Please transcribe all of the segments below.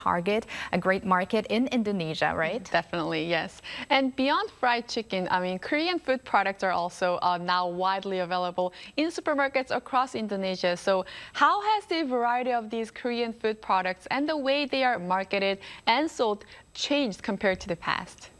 target a great market in Indonesia, right? Definitely, yes. And beyond fried chicken, Korean food products are also now widely available in supermarkets across Indonesia. So how has the variety of these Korean food products and the way they are marketed and sold changed compared to the past?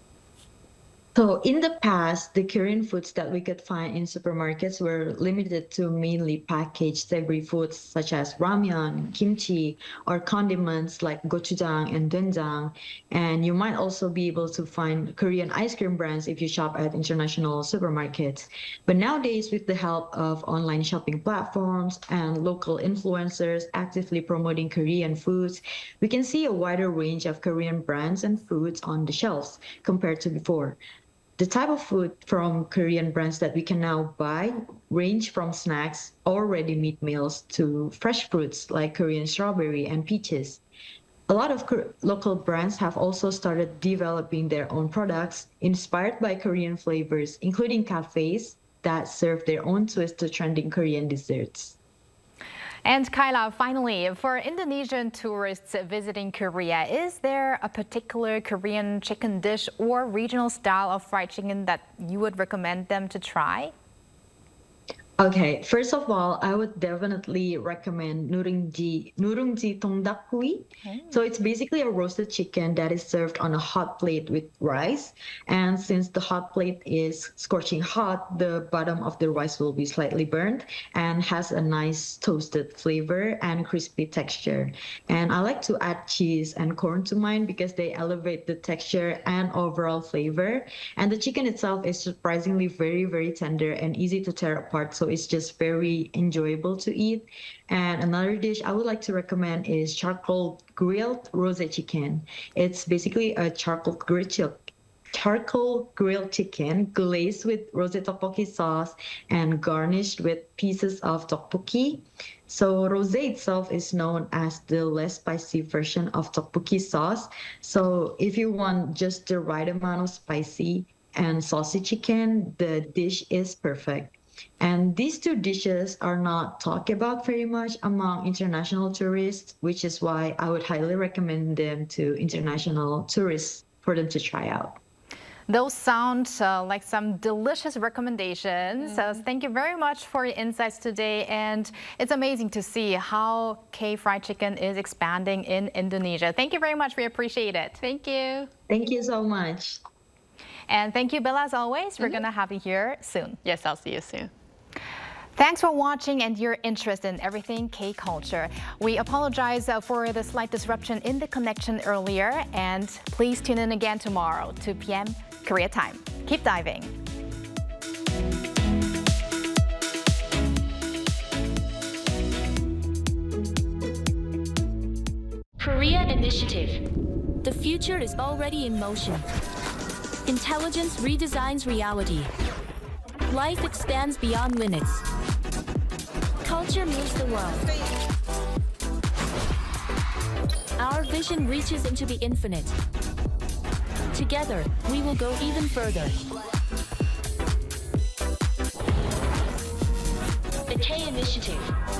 So in the past, the Korean foods that we could find in supermarkets were limited to mainly packaged savory foods such as ramyeon, kimchi, or condiments like gochujang and doenjang. And you might also be able to find Korean ice cream brands if you shop at international supermarkets. But nowadays, with the help of online shopping platforms and local influencers actively promoting Korean foods, we can see a wider range of Korean brands and foods on the shelves compared to before. The type of food from Korean brands that we can now buy range from snacks or ready-made meals to fresh fruits like Korean strawberry and peaches. A lot of local brands have also started developing their own products inspired by Korean flavors, including cafes that serve their own twist to trending Korean desserts. And Kyla, finally, for Indonesian tourists visiting Korea, is there a particular Korean chicken dish or regional style of fried chicken that you would recommend them to try? Okay, first of all, I would definitely recommend nurungji tongdakhui. So it's basically a roasted chicken that is served on a hot plate with rice. And since the hot plate is scorching hot, the bottom of the rice will be slightly burnt and has a nice toasted flavor and crispy texture. And I like to add cheese and corn to mine because they elevate the texture and overall flavor. And the chicken itself is surprisingly very, very tender and easy to tear apart. So it's just very enjoyable to eat. And another dish I would like to recommend is charcoal grilled rose chicken. It's basically a charcoal grilled chicken glazed with rose tteokbokki sauce and garnished with pieces of tteokbokki. So rose itself is known as the less spicy version of tteokbokki sauce. So if you want just the right amount of spicy and saucy chicken, the dish is perfect. And these two dishes are not talked about very much among international tourists, which is why I would highly recommend them to international tourists for them to try out. Those sound like some delicious recommendations. So thank you very much for your insights today. And it's amazing to see how K fried chicken is expanding in Indonesia. Thank you very much. We appreciate it. Thank you. Thank you so much. And thank you, Bella, as always. We're going to have you here soon. Yes, I'll see you soon. Thanks for watching and your interest in everything K-culture. We apologize for the slight disruption in the connection earlier. And please tune in again tomorrow, 2 p.m. Korea time. Keep diving. Korea Initiative. The future is already in motion. Intelligence redesigns reality. Life expands beyond limits. Culture moves the world. Our vision reaches into the infinite. Together, we will go even further. The K Initiative.